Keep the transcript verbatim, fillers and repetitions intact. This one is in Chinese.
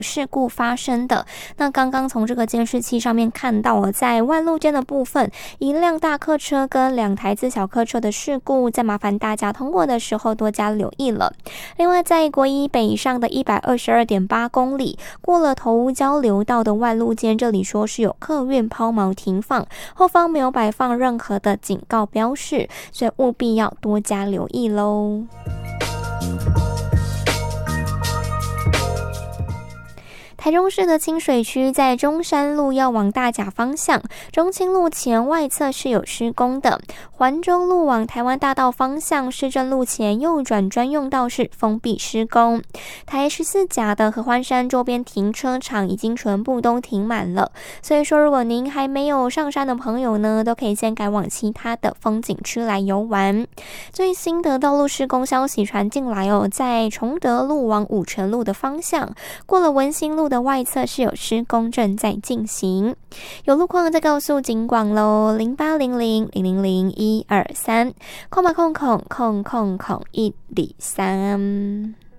事故发生的。那刚刚从这个监视器上面看到了，在万路间的部分，一辆大客车跟两台自小客车的事故，再麻烦大家通过的时候多加留意了。另外，在国一北上的一百二十二点八公里，过了头屋交流道的万路间，这里说是有客运抛锚停放，后方没有摆放任何的警告标示，所以务必要多加留意咯。台中市的清水区在中山路要往大甲方向，中清路前外侧是有施工的。环中路往台湾大道方向，市政路前右转专用道是封闭施工。台十四甲的合欢山周边停车场已经全部都停满了，所以说如果您还没有上山的朋友呢，都可以先改往其他的风景区来游玩。最新的道路施工消息传进来哦，在崇德路往五城路的方向，过了文心路的外侧是有施工正在进行，有路况再告诉警广咯，零八零零零零零一二三，空码空空空空空一里三。